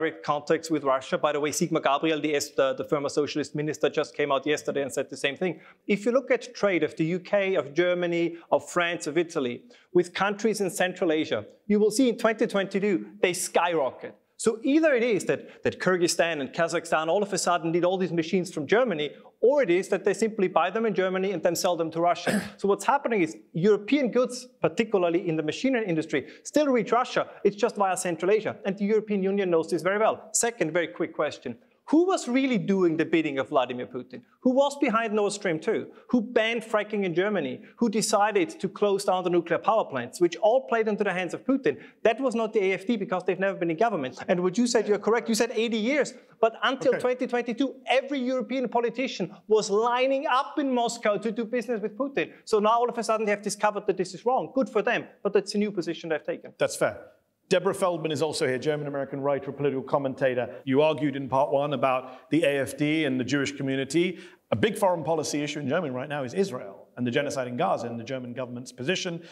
direct contacts with Russia. By the way, Sigmar Gabriel, the former socialist minister, just came out yesterday and said the same thing. If you look at trade of the UK, of Germany, of France, of Italy, with countries in Central Asia, you will see in 2022, they skyrocket. So either it is that Kyrgyzstan and Kazakhstan all of a sudden need all these machines from Germany, or it is that they simply buy them in Germany and then sell them to Russia. So what's happening is European goods, particularly in the machinery industry, still reach Russia. It's just via Central Asia. And the European Union knows this very well. Second, very quick question. Who was really doing the bidding of Vladimir Putin? Who was behind Nord Stream 2? Who banned fracking in Germany? Who decided to close down the nuclear power plants, which all played into the hands of Putin? That was not the AfD because they've never been in government. And what you said, you're correct. You said 80 years. But until 2022, every European politician was lining up in Moscow to do business with Putin. So now all of a sudden they have discovered that this is wrong. Good for them. But that's a new position they've taken. That's fair. Deborah Feldman is also here, German-American writer, political commentator. You argued in part one about the AfD and the Jewish community. A big foreign policy issue in Germany right now is Israel and the genocide in Gaza and the German government's position.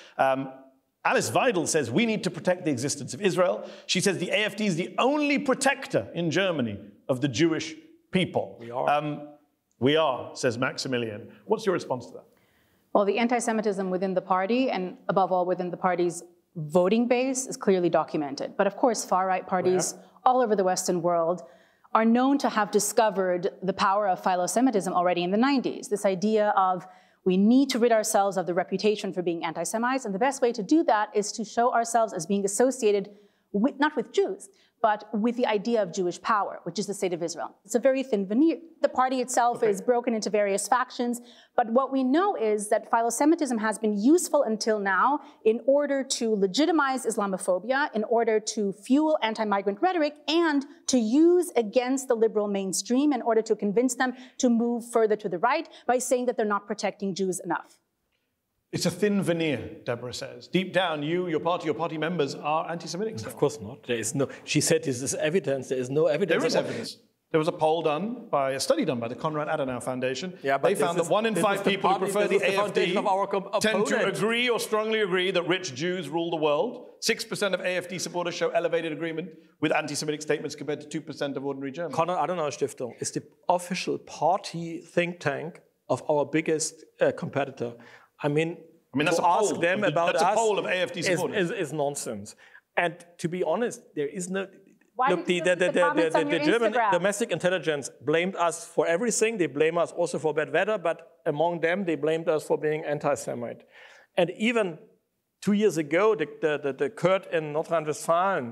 Alice Weidel says we need to protect the existence of Israel. She says the AfD is the only protector in Germany of the Jewish people. We are. We are, says Maximilian. What's your response to that? Well, the anti-Semitism within the party, and above all within the party's voting base, is clearly documented. But of course, far-right parties all over the Western world are known to have discovered the power of philo-Semitism already in the 90s. This idea of we need to rid ourselves of the reputation for being anti-Semites, and the best way to do that is to show ourselves as being associated with, not with Jews, but with the idea of Jewish power, which is the state of Israel. It's a very thin veneer. The party itself is broken into various factions, but what we know is that philo-Semitism has been useful until now in order to legitimize Islamophobia, in order to fuel anti-migrant rhetoric, and to use against the liberal mainstream in order to convince them to move further to the right by saying that they're not protecting Jews enough. It's a thin veneer, Deborah says. Deep down, your party members are anti-Semitic still. Of course not. There is no. She said this is evidence. There is no evidence. There is evidence. There was a poll done by a study done by the Konrad Adenauer Foundation. Yeah, but they found that 1 in 5 people who prefer the AfD tend to agree or strongly agree that rich Jews rule the world. 6% of AfD supporters show elevated agreement with anti-Semitic statements compared to 2% of ordinary Germans. Konrad Adenauer Stiftung is the official party think tank of our biggest competitor. I mean, that's to a poll. Ask them about that's us a poll of AfD supporters. Is nonsense. And to be honest, there is no. Why look, the German domestic intelligence blamed us for everything. They blame us also for bad weather, but among them, they blamed us for being anti-Semite. And even 2 years ago, the Kurd in North Rhine-Westphalia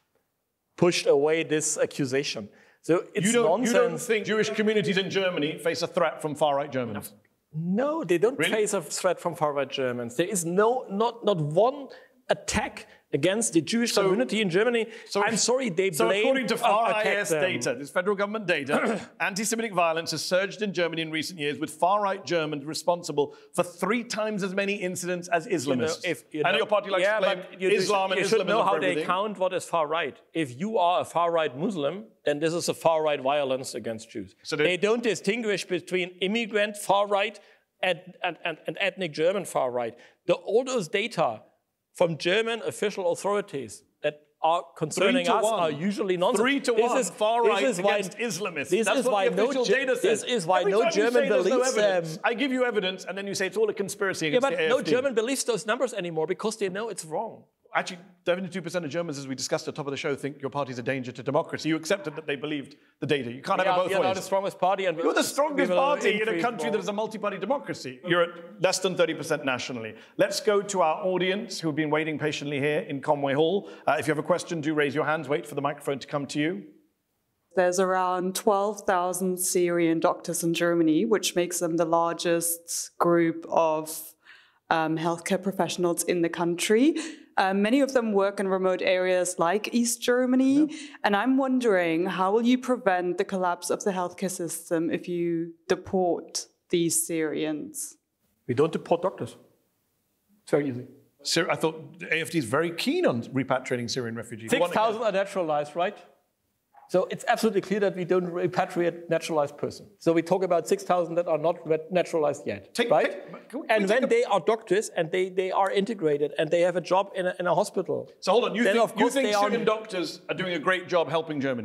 pushed away this accusation. So it's nonsense. You don't think Jewish communities in Germany face a threat from far-right Germans? No, they don't face a threat from far-right Germans. There is not one attack against the Jewish community in Germany. I'm sorry, they blame... So according to FAR-IS data, this federal government data, anti-Semitic violence has surged in Germany in recent years, with far-right Germans responsible for 3 times as many incidents as Islamists. I know your party likes to blame Islam and Islamism. You should know how they count what is far-right. If you are a far-right Muslim, then this is a far-right violence against Jews. So they don't distinguish between immigrant far-right and ethnic German far-right. All those data from German official authorities that are concerning us are usually nonsense. 3 to 1 far-right against Islamists. That's what the official data says. This is why no German believes them. I give you evidence, and then you say it's all a conspiracy against the AfD. No German believes those numbers anymore because they know it's wrong. Actually, 72% of Germans, as we discussed at the top of the show, think your party's a danger to democracy. You accepted that they believed the data. You can't have it both ways. You're not the strongest party. And you're the strongest party in a country that is a multi-party democracy. You're at less than 30% nationally. Let's go to our audience who have been waiting patiently here in Conway Hall. If you have a question, do raise your hands. Wait for the microphone to come to you. There's around 12,000 Syrian doctors in Germany, which makes them the largest group of healthcare professionals in the country. Many of them work in remote areas like East Germany. Yeah. And I'm wondering, how will you prevent the collapse of the healthcare system if you deport these Syrians? We don't deport doctors. It's very easy. I thought the AfD is very keen on repatriating Syrian refugees. 6,000 are naturalized, right? So it's absolutely clear that we don't repatriate naturalized persons. So we talk about 6,000 that are not naturalized yet, right? And when they are doctors and they are integrated and they have a job in a hospital. So hold on, you think Syrian doctors are doing a great job helping Germany?